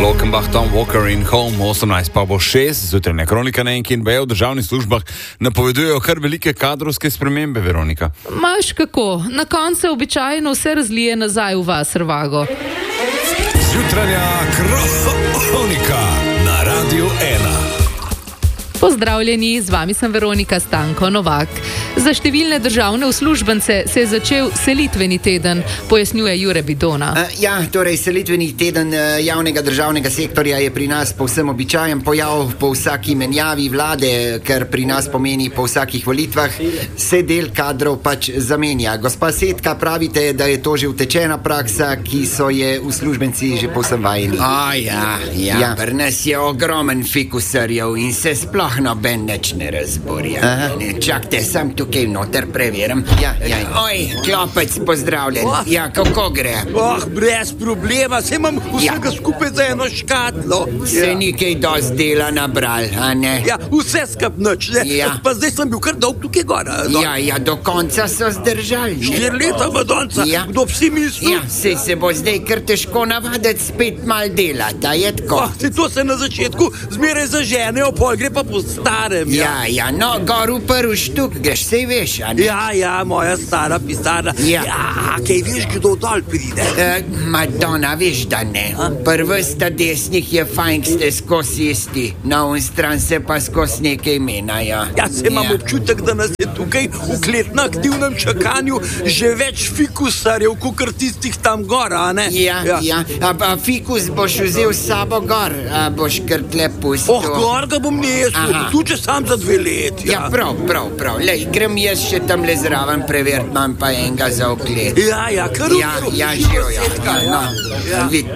Lockenbach, Tom Walker in Home, 18 pa bo 6, zjutrajna kronika na Enki in Bejo v državnih službah napovedujejo kar velike kadrovske spremembe, Veronika. Maš kako, na koncu običajno vse razlije nazaj v vas, Rvago. Zjutrajna kronika na Radiu 1. Pozdravljeni, z vami sem Veronika Stanko Novak. Za številne državne uslužbence se je začel selitveni teden, pojasnjuje Jure Bidona. Torej selitveni teden javnega državnega sektorja je pri nas povsem običajen pojav. Po vsaki menjavi vlade, ker pri nas pomeni po vsakih volitvah, se del kadrov pač zamenja. Gospa Setka, pravite, da je to že utečena praksa, ki so je uslužbenci že povsem vajeni. Ja. Pri nas je ogromen fikusarjev in se sploh noben neč ne razborja. Čakajte, sam tukaj noter preverim. Oj, klopec, pozdravljen. Ja, kako gre? Brez problema, se imam vsega skupaj za eno škatlo. Se nekaj dosti dela nabral, a ne? Ja, vse skap noč, ne? Ja. Pa zdaj sem bil kar dolg tukaj gora. Ja, do konca so zdržali, ne? 4 leta v donca, kdo bi si mislil? Ja, se bo zdaj kar težko navaditi spet mal dela, da je tako. To se na začetku zmeraj zaženejo, pol gre pa po starem. Ja, no, gor v prvi štuk, greš, sej veš, a ne? Ja, moja stara pisarna. Ja, kaj veš, kdo dol pride? Madonna, veš, da ne. Prvi sta desnih je fajn, ste skozi isti, na on stran se pa skozi nekaj menajo. Ja, se imam občutek, da nas je tukaj v kletno aktivnem čakanju že več fikusarjev, kakor tistih tam gor, a ne? Ja. A fikus boš vzel s sabo gor, a boš kar tle pustil? Gor ga bom nesel, tu če sam za 2 leti. Ja, prav. Lej, grem jaz še tam le zraven preverit, imam pa enega za ogled. Ja, kar Ja, živijo.